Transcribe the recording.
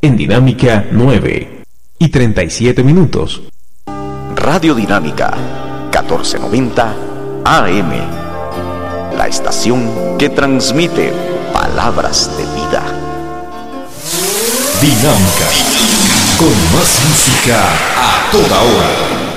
en Dinámica 9:37. Radio Dinámica 1490 AM, la estación que transmite palabras de vida. Dinámica, con más música a toda hora.